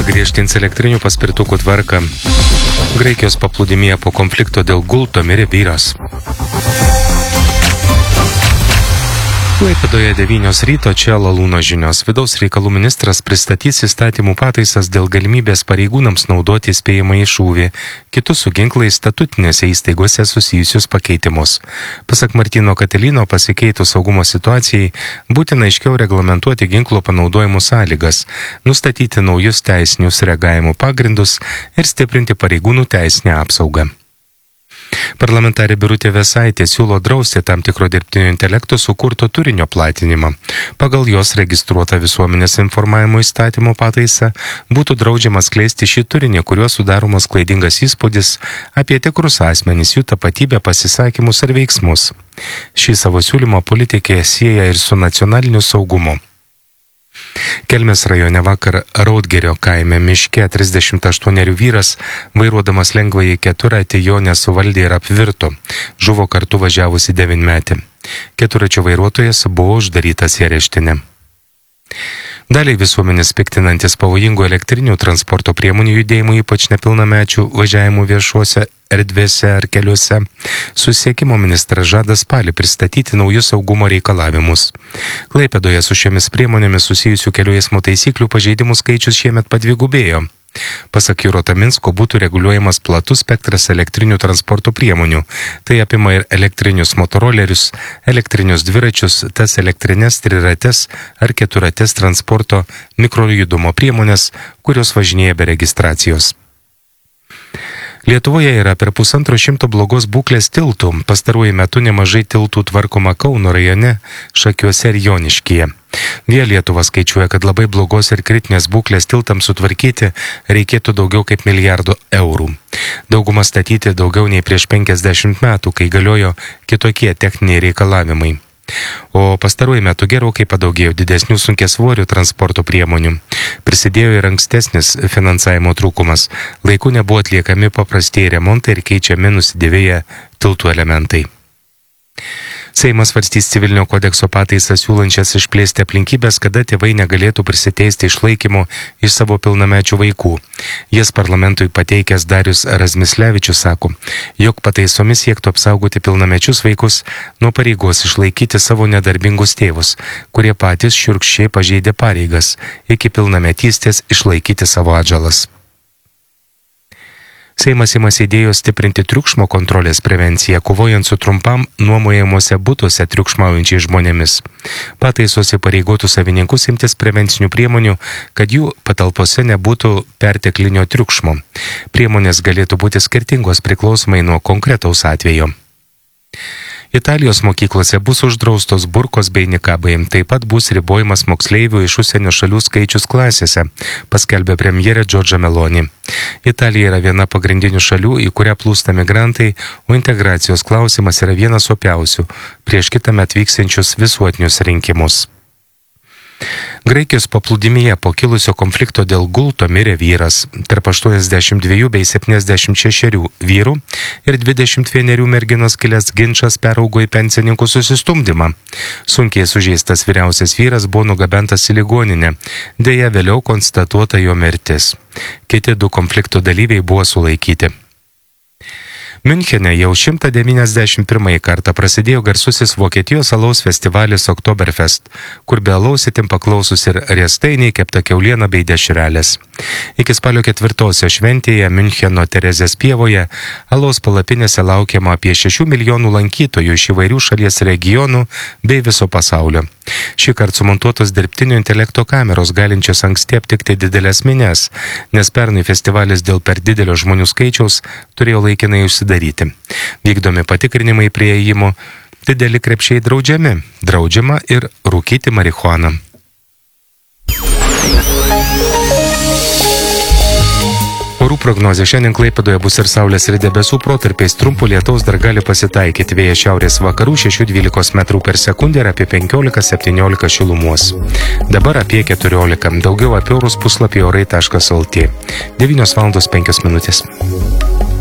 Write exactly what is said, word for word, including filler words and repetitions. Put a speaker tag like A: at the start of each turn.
A: griežtins elektrinių paspirtukų tvarką. Graikijos paplūdimyje po konflikto dėl gulto mirė vyras. Klaipėdoje devynios ryto, čia Lalūno žinios. Vidaus reikalų ministras pristatys įstatymų pataisas dėl galimybės pareigūnams naudoti įspėjamąjį šūvį, kitus su ginklais statutinėse įstaigose susijusius pakeitimus. Pasak Martyno Katelino, pasikeitus saugumo situacijai, būtina aiškiau reglamentuoti ginklo panaudojimo sąlygas, nustatyti naujus teisinius reagavimo pagrindus ir stiprinti pareigūnų teisinę apsaugą. Parlamentarė Birutė Vėsaitė siūlo drausti tam tikro dirbtinio intelekto sukurto turinio platinimą. Pagal jos registruotą visuomenės informavimo įstatymo pataisą būtų draudžiama skleisti šį turinį, kuriuo sudaromas klaidingas įspūdis apie tikrus asmenys, jų tapatybę, pasisakymus ar veiksmus. Šį savo siūlymą politikė sieja ir su nacionaliniu saugumu. Kelmės rajone vakar Raudgerio kaime miške trisdešimt aštuonerių vyras, vairuodamas lengvąjį keturatį, jo nesuvaldė ir apvirto. Žuvo kartu važiavusi devynmetė. Keturačio vairuotojas buvo uždarytas į areštinę. Daliai visuomenės piktinantis pavojingų elektrinių transporto priemonių judėjimų, ypač nepilnamečių važiavimų viešuose erdvėse ar keliuose, susisiekimo ministras žada spalį pristatyti naujus saugumo reikalavimus. Klaipėdoje su šiomis priemonėmis susijusių kelių eismo taisyklių pažeidimų skaičius šiemet padvigubėjo. Pasak Juro Taminsko, būtų reguliuojamas platus spektras elektrinių transporto priemonių. Tai apima ir elektrinius motorolerius, elektrinius dviračius, tas elektrinės trirates ar keturates transporto mikrojudumo priemonės, kurios važinėja be registracijos. Lietuvoje yra per pusantro šimto blogos būklės tiltų. Pastaruoju metu nemažai tiltų tvarkoma Kauno rajone, Šakiuose ir Joniškyje. Via Lietuva skaičiuoja, kad labai blogos ir kritinės būklės tiltams sutvarkyti reikėtų daugiau kaip milijardo eurų. Dauguma statyti daugiau nei prieš penkiasdešimt metų, kai galiojo kitokie techniniai reikalavimai. O pastaruoju metu gerokai padaugėjo didesnių sunkiasvorių transporto priemonių. Prisidėjo ir ankstesnis finansavimo trūkumas. Laiku nebuvo atliekami paprastieji remontai ir keičiami nusidėvėję tiltų elementai. Seimas svarstys civilinio kodekso pataisas siūlančias išplėsti aplinkybės, kada tėvai negalėtų prisiteisti išlaikymo iš savo pilnamečių vaikų. Jas parlamentui pateikęs Darius Razmislevičius sako, jog pataisomis siektų apsaugoti pilnamečius vaikus nuo pareigos išlaikyti savo nedarbingus tėvus, kurie patys šiurkščiai pažeidė pareigas, iki pilnametystės išlaikyti savo atžalas. Seimas imasi idėjos stiprinti triukšmo kontrolės prevenciją, kovojant su trumpam nuomojamuose butuose triukšmaujančiais žmonėmis. Pataisos įpareigotų savininkus imtis prevencinių priemonių, kad jų patalpose nebūtų perteklinio triukšmo. Priemonės galėtų būti skirtingos priklausomai nuo konkretaus atvejo. Italijos mokyklose bus uždraustos burkos bei nikabai, taip pat bus ribojimas moksleivių iš užsienio šalių skaičius klasėse, paskelbė premjerė Giorgia Meloni. Italija yra viena pagrindinių šalių, į kurią plūsta migrantai, o integracijos klausimas yra vienas opiausių prieš kitąmet vyksiančius visuotinius rinkimus. Graikijos paplūdimyje po kilusio konflikto dėl gulto mirė vyras. Tarp aštuoniasdešimt dviejų bei septyniasdešimt šešerių vyrų ir dvidešimt vienerių merginos kilęs ginčas peraugo į pensininkų susistumdymą. Sunkiai sužeistas vyriausias vyras buvo nugabentas į ligoninę. Deja, vėliau konstatuota jo mirtis. Kiti du konflikto dalyviai buvo sulaikyti. Miunchene jau šimtą devyniasdešimt pirmąjį kartą prasidėjo garsusis Vokietijos alaus festivalis Oktoberfest, kur be alaus itin paklausus ir riestainiai, kepta kiauliena bei dešrelės. Iki spalio ketvirtosios šventėje Miuncheno Terezės pievoje alaus palapinėse laukiama apie šešių milijonų lankytojų iš įvairių šalies regionų bei viso pasaulio. Šį kartą sumontuotos dirbtinio intelekto kameros galinčios anksti aptikti didelės minias, nes pernai festivalis dėl per didelio žmonių skaičiaus turėjo laikinai užsidaryti. Vykdomi patikrinimai prie įėjimo, dideli krepšiai draudžiami, draudžiama ir rūkyti marihuaną. Orų prognozė: šiandien Klaipėdoje bus ir saulės ir debesų protarpiais, trumpo lietaus dar gali pasitaikyti, vėjas šiaurės vakarų šešių dvylikos metrų per sekundę ir apie penkiolika septyniolika šilumos. Dabar apie keturiolika, daugiau apie orus puslapį orai taškas lt. devynios valandos penkios minutės.